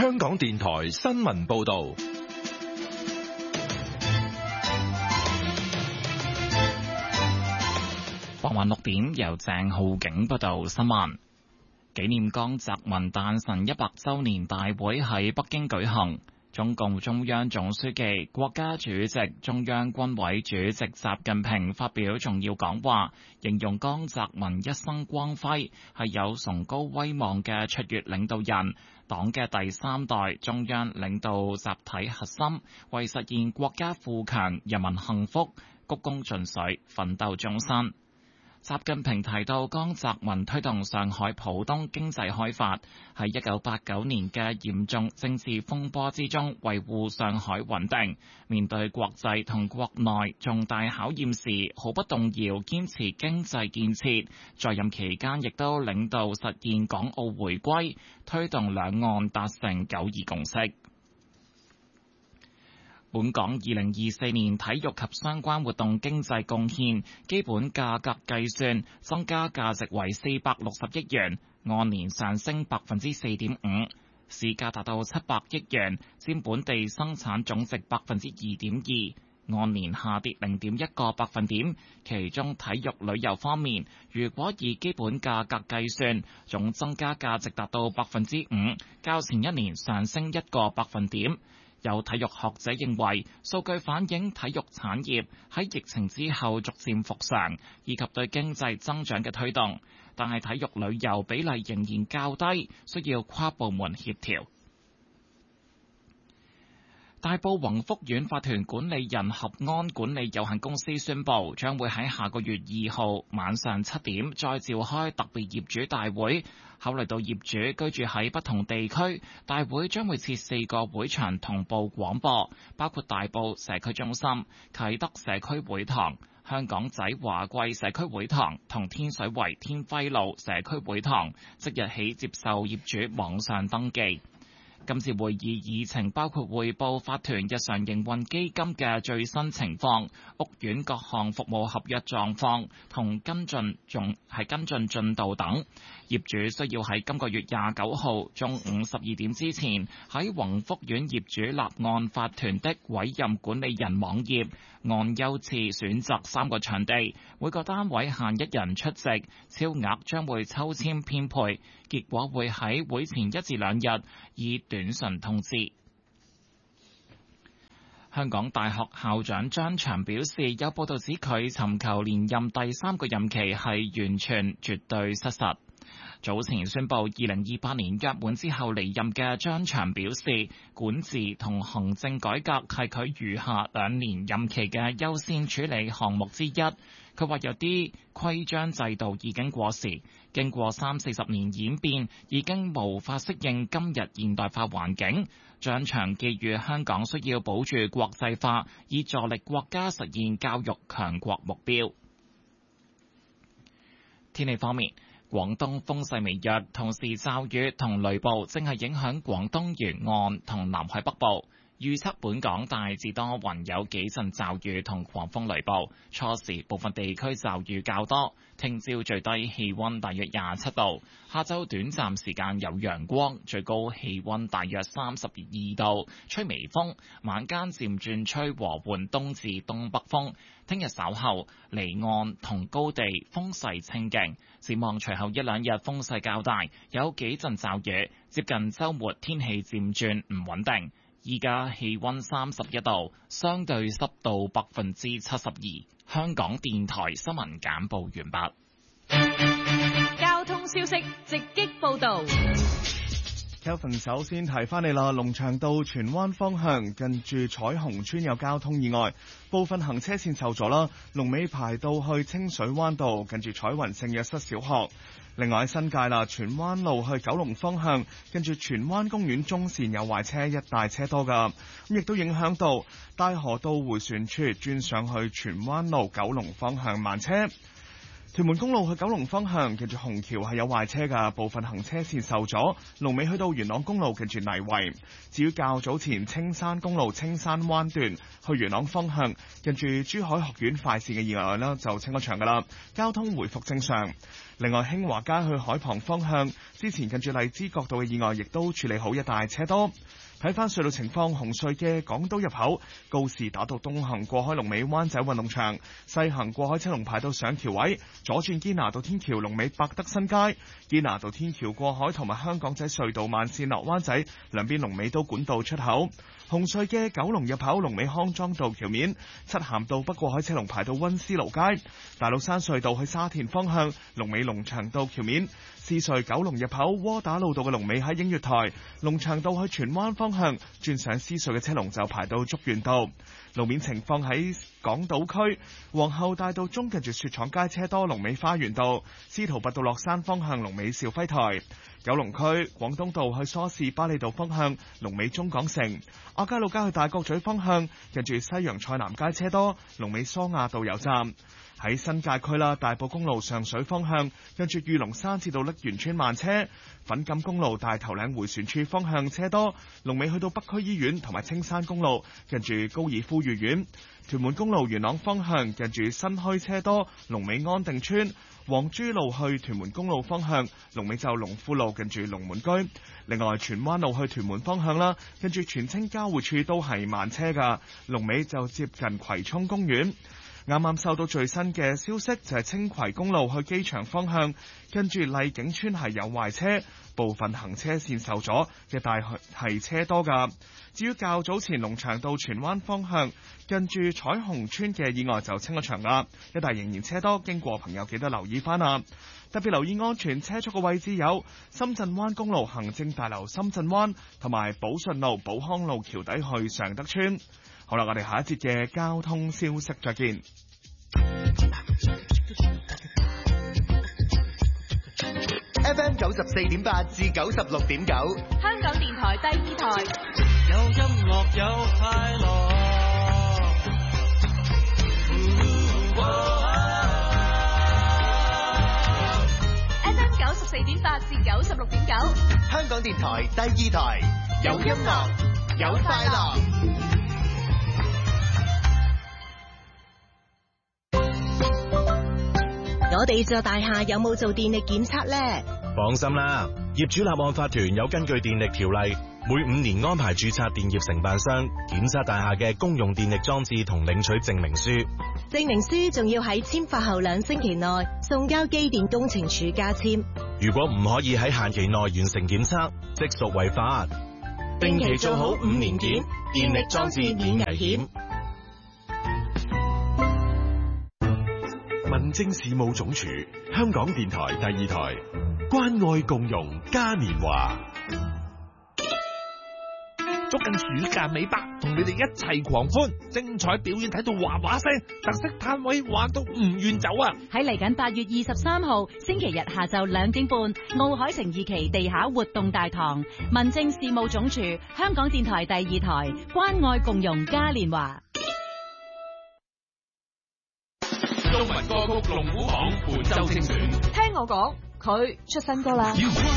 香港電台新聞報道。 傍晚6點，由鄭浩景報道新聞。紀念江澤民誕辰100週年大會喺北京舉行。中共中央總書記、國家主席、中央軍委主席習近平發表重要講話，形容江澤民一生光輝，係有崇高威望嘅卓越領導人，黨嘅第3代中央領導集體核心，為實現國家富強、人民幸福，鞠躬盡瘁，奮鬥終身。習近平提到，江澤民推動上海浦東經濟開發，喺1989年嘅嚴重政治風波之中維護上海穩定，面對國際同國內重大考驗時毫不動搖堅持經濟建設，在任期間亦都領導實現港澳回歸，推動兩岸達成9·2共識。本港2024年體育及相關活動經濟貢獻基本價格計算增加價值為460億元，按年上升4.5%，市價達到700億元，佔本地生產總值2.2%，按年下跌0.1個百分點。其中體育旅遊方面，如果以基本價格計算，總增加價值達到5%，較前一年上升1個百分點。有體育學者認為，數據反映體育產業喺疫情之後逐漸復常，以及對經濟增長嘅推動，但係體育旅遊比例仍然較低，需要跨部門協調。大埔宏福苑法團管理人合安管理有限公司宣布，將會喺下個月2號晚上7點再召開特別業主大會。考慮到業主居住喺不同地區，大會將會設4個會場同步廣播，包括大埔社區中心、啟德社區會堂、香港仔華貴社區會堂同天水圍天輝路社區會堂，即日起接受業主網上登記。今次會議議程包括匯報法團日常營運基金嘅最新情況、屋苑各項服務合約狀況同跟進進度等。業主需要喺今個月29號中午12點之前喺宏福苑業主立案法團的委任管理人網頁按優次選擇3個場地，每個單位限1人出席，超額將會抽籤編配，結果會喺會前1至2日以短信通知。香港大學校長張翔表示，有報道指佢尋求連任第3個任期係完全絕對失實。早前宣布2028年約滿之後離任嘅張翔表示，管治同行政改革係佢餘下2年任期嘅優先處理項目之一。佢話有啲規章制度已經過時，經過30-40年演變，已經無法適應今日現代化環境。張翔寄語香港需要保住國際化，以助力國家實現教育強國目標。天氣方面，廣東風勢微弱，同時驟雨同雷暴正係影響廣東沿岸同南海北部。預測本港大致多雲，有幾陣驟雨同狂風雷暴，初時部分地區驟雨較多。聽朝最低氣溫大約27度，下晝短暫時間有陽光，最高氣溫大約32度，吹微風，晚間漸轉吹和緩東至東北風。聽日稍後離岸同高地風勢清勁，展望隨後1-2日風勢較大，有幾陣驟雨，接近週末天氣漸轉唔穩定。依家氣溫31度，相對濕度72%。香港電台新聞簡報完畢。交通消息直擊報道。 Kelvin 首先提翻你啦，龍翔道荃灣方向近住彩虹村有交通意外，部分行車線受阻啦，龍尾排到去清水灣道近住彩雲聖約瑟小學。另外喺新界啦，荃灣路去九龍方向近住荃灣公園中線有壞車，一帶車多噶，咁亦都影響到大河道迴旋處轉上去荃灣路九龍方向慢車。屯門公路去九龍方向近住紅橋係有壞車㗎，部分行車線受阻，龍尾去到元朗公路近住泥圍。至於較早前青山公路青山灣段去元朗方向近住珠海學院快線嘅意外啦，就清咗場㗎啦，交通回復正常。 另外，興華街去海旁方向之前近住荔枝角道嘅意外，亦都處理好，一帶車多。睇翻隧道情況，紅隧嘅港島入口告士打道東行過海龍尾灣仔運動場，西行過海車龍排到上橋位，左轉堅拿道天橋龍尾百德新街，堅拿道天橋過海同埋香港仔隧道慢線落灣仔兩邊龍尾都管道出口。紅隧嘅九龍入口龍尾康莊道橋面，漆咸道北過海車龍排到溫思勞街，大老山隧道去沙田方向龍尾龍翔道橋面，獅隧九龍入口窩打老道嘅龍尾喺映月台，龍翔道去荃灣方向轉上獅隧嘅車龍就排到竹園道。路面情況喺港島區皇后大道中近住雪廠街車多，龍尾花園道，司徒拔道落山方向龍尾兆輝台。九龍區廣東道去梳士巴利道方向龍尾中港城，亞皆老街去大角咀方向近住西洋菜南街車多，龍尾蘇亞道油站。喺新界區啦，大埔公路上水方向近住御龍山至到瀝源村慢車，粉錦公路大頭嶺迴旋處方向車多，龍尾去到北區醫院同埋青山公路近住高爾夫御苑。屯門公路元朗方向近住新墟車多，龍尾安定村。黃珠路去屯門公路方向龍尾就龍富路近住龍門居。另外荃灣路去屯門方向啦，近住荃青交匯處都係慢車噶，龍尾就接近葵涌公園。啱啱收到最新嘅消息，就係青葵公路去機場方向跟住麗景村係有壞車，部分行車線受阻嘅，大係車多噶。至於較早前龍翔道荃灣方向近住彩虹村嘅意外就清咗場啦，一帶仍然車多，經過朋友記得留意翻啊！特別留意安全車速嘅位置有深圳灣公路行政大樓深圳灣同埋寶順路寶康路橋底去常德村。好啦，我哋下一節嘅交通消息再見。 FM 94.8至96.9， 香港電台第二台， 有音樂有快樂。 FM 94.8至96.9， 香港電台第二台，有音樂有快樂。 我哋座大廈有冇做電力檢測呢？ 放心啦，業主立案法團有根據電力條例，每5年安排註冊電業承辦商檢測大廈嘅公用電力裝置同領取證明書。 證明書仲要喺簽發後2星期內送交機電工程署加簽。 如果唔可以喺限期內完成檢測，即屬違法。定期做好5年檢，電力裝置免危險。 民政事務總署，香港電台第二台，關愛共融嘉年華。 捉緊暑假尾巴，同你哋一齊狂歡，精彩表演睇到嘩嘩聲，特色攤位玩到唔願走啊！ 喺嚟緊8月23號星期日下晝2點半，奧海城2期地下活動大堂，民政事務總署、香港電台第二台，關愛共融嘉年華。 中文歌曲龍虎榜本周精選， 聽我講，佢出新歌啦。